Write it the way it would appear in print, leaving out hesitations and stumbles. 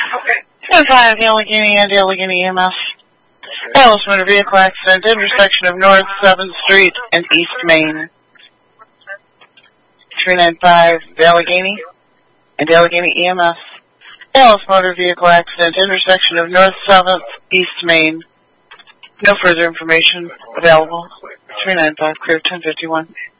10-5, Allegheny and Allegheny EMS. Alice motor vehicle accident, intersection of North 7th Street and East Main. 395, Allegheny and Allegheny EMS. Alice motor vehicle accident, intersection of North 7th, East Main. No further information available. 395, clear 1051.